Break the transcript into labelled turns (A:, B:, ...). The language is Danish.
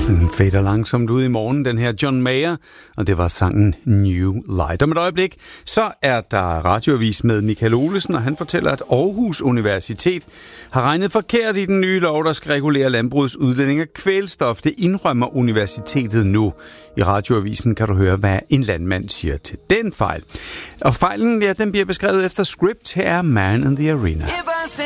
A: Den fader langsomt ud i morgen, den her John Mayer, og det var sangen New Light. Om et øjeblik, så er der radioavis med Michael Olesen, og han fortæller, at Aarhus Universitet har regnet forkert i den nye lov, der skal regulere landbrugets udledning af kvælstof. Det indrømmer universitetet nu. I radioavisen kan du høre, hvad en landmand siger til den fejl. Og fejlen, ja, den bliver beskrevet efter script. Her er Man in the Arena.